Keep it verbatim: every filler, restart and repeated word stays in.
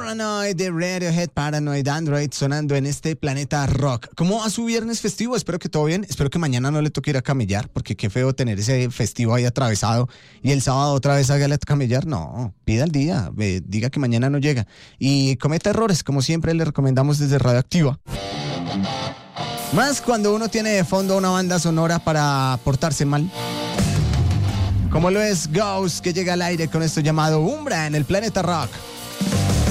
Paranoid de Radiohead, Paranoid Android, sonando en este planeta rock. ¿Cómo va su viernes festivo? Espero que todo bien. Espero que mañana no le toque ir a camellar, porque qué feo tener ese festivo ahí atravesado y el sábado otra vez hágale a camellar. No, pida el día, eh, diga que mañana no llega. Y cometa errores, como siempre le recomendamos desde Radioactiva. Más cuando uno tiene de fondo una banda sonora para portarse mal. Como lo es Ghost, que llega al aire con esto llamado Umbra en el planeta rock.